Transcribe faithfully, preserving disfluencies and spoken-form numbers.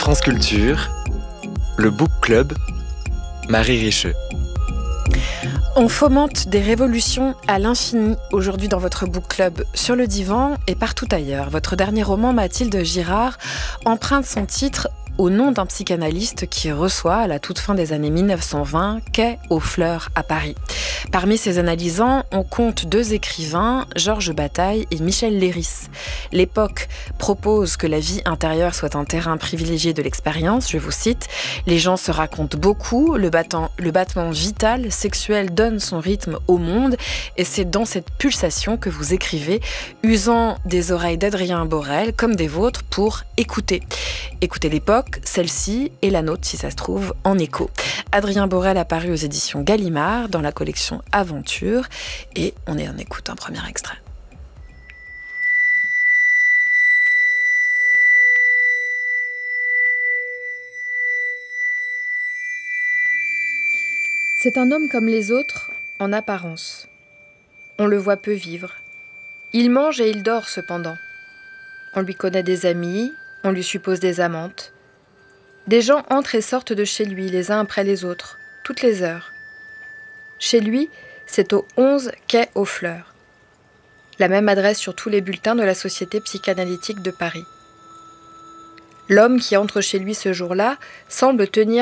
France Culture, le Book Club, Marie Richeux. On fomente des révolutions à l'infini aujourd'hui dans votre book club, sur le divan et partout ailleurs. Votre dernier roman, Mathilde Girard, emprunte son titre au nom d'un psychanalyste qui reçoit, à la toute fin des années mille neuf cent vingt, quai aux Fleurs à Paris. Parmi ses analysants, on compte deux écrivains, Georges Bataille et Michel Leiris. L'époque propose que la vie intérieure soit un terrain privilégié de l'expérience, je vous cite. Les gens se racontent beaucoup, le, battant, le battement vital, sexuel donne son rythme au monde, et c'est dans cette pulsation que vous écrivez, usant des oreilles d'Adrien Borel comme des vôtres pour écouter. Écoutez l'époque, celle-ci et la nôtre si ça se trouve en écho. Adrien Borel a paru aux éditions Gallimard dans la collection Aventure et on est en écoute un premier extrait. C'est un homme comme les autres, en apparence. On le voit peu vivre. Il mange et il dort cependant. On lui connaît des amis, on lui suppose des amantes. Des gens entrent et sortent de chez lui, les uns après les autres, toutes les heures. Chez lui, c'est au onze quai aux Fleurs. La même adresse sur tous les bulletins de la Société psychanalytique de Paris. L'homme qui entre chez lui ce jour-là semble tenir